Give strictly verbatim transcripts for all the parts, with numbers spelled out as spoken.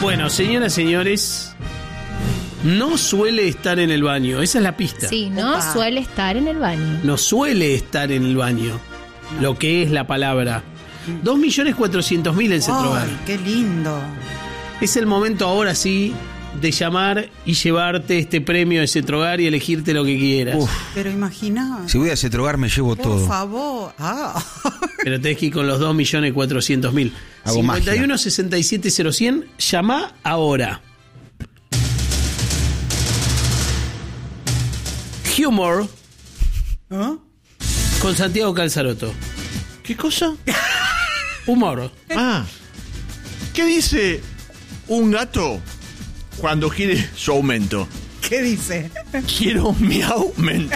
Bueno, señoras y señores, no suele estar en el baño. Esa es la pista. Sí, no Opa. suele estar en el baño. No suele estar en el baño. Lo que es la palabra. dos millones cuatrocientos mil en Cetrogar. Ay, qué lindo. Es el momento ahora sí de llamar y llevarte este premio de Cetrogar y elegirte lo que quieras. Uf, Pero imagina. si voy a Cetrogar me llevo Por todo. favor. Ah. Pero tenés que ir con los dos millones cuatrocientos mil. Hago cincuenta y uno magia. sesenta y siete cero cien. Llama ahora. Humor ¿Ah? con Santiago Calzaroto. ¿Qué cosa? Humor. Ah. ¿Qué dice un gato cuando quiere su aumento? ¿Qué dice? Quiero mi aumento.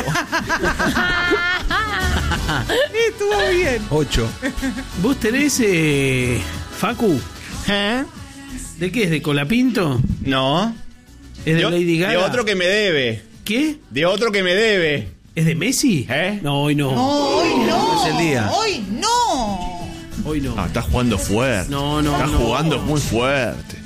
Estuvo bien. Ocho. ¿Vos tenés, eh, Facu? ¿Eh? ¿De qué es? ¿De Colapinto? No. ¿Es de De, Lady Gaga? de otro que me debe. ¿Qué? De otro que me debe. ¿Es de Messi? ¿Eh? No, hoy no. Hoy no. Es el día. Hoy no. Hoy no. Ah, está jugando fuerte. No, no, Está no. jugando muy fuerte.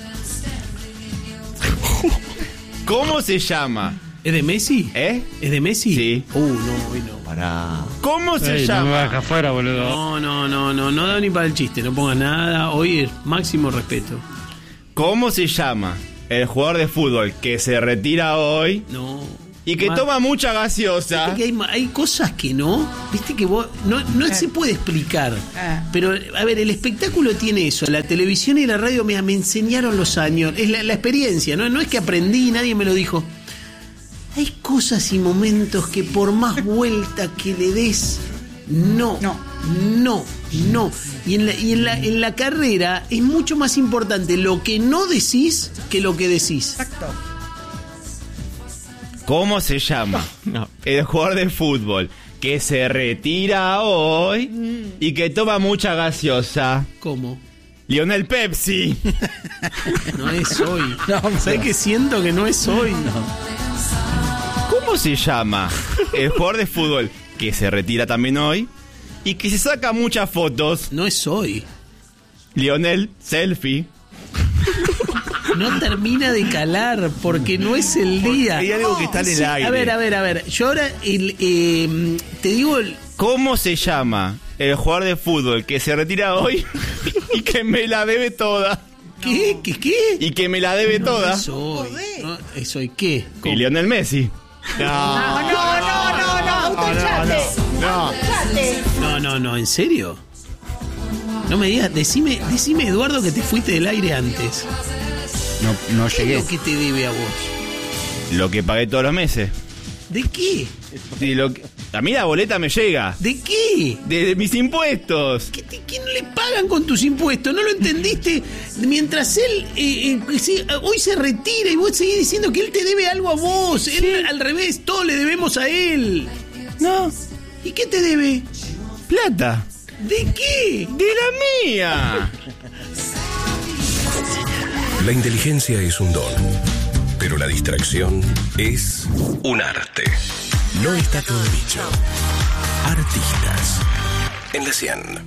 ¿Cómo se llama? ¿Es de Messi? ¿Eh? ¿Es de Messi? Sí. Uh, no, hoy no. Para. ¿Cómo se Ey, no me llama? baja afuera, boludo. No, no, no, no, no da ni para el chiste, no pongas nada. Hoy es máximo respeto. ¿Cómo se llama el jugador de fútbol que se retira hoy No. y que Ma- toma mucha gaseosa? Viste que hay, ma- hay cosas que no, viste que vos, no, no se puede explicar. Eh. Pero, a ver, el espectáculo tiene eso, la televisión y la radio me, me enseñaron los años, es la, la experiencia, ¿no? No es que aprendí, nadie me lo dijo. Hay cosas y momentos que por más vuelta que le des, no, No. no, no. Y, en la, y en, la, en la carrera es mucho más importante lo que no decís que lo que decís. Exacto. ¿Cómo se llama el jugador de fútbol que se retira hoy y que toma mucha gaseosa? ¿Cómo? Lionel Pepsi. No es hoy. ¿Sabés que siento que no es hoy? ¿Cómo se llama el jugador de fútbol que se retira también hoy y que se saca muchas fotos? No es hoy. Lionel Selfie. No termina de calar porque no es el día. Hay algo que está en el Sí, aire. A ver, a ver, a ver. Yo ahora el, eh, te digo el- ¿Cómo se llama el jugador de fútbol que se retira hoy y que me la debe toda? ¿Qué? ¿Qué? ¿Qué? Y que me la debe No toda. es hoy. Joder. No, es hoy. ¿Qué? Y ¿Cómo? Lionel Messi. No. No, no, no, no, no. Autochate. No. Autochate. No, no, no. ¿En serio? No me digas. Decime, decime, Eduardo, que te fuiste del aire antes. No, no ¿Qué es llegué. lo que te debe a vos? Lo que pagué todos los meses. ¿De qué? Y lo que- a mí la boleta me llega. ¿De qué? De, de mis impuestos. ¿Qué, te- qué no le pagan con tus impuestos? ¿No lo entendiste? Mientras él eh, eh, sí, hoy se retira y vos seguís diciendo que él te debe algo a vos. Él, al revés, todo le debemos a él. No. ¿Y qué te debe? Plata. ¿De qué? De la mía. La inteligencia es un don, pero la distracción es un arte. No está todo dicho. Artistas en la cien.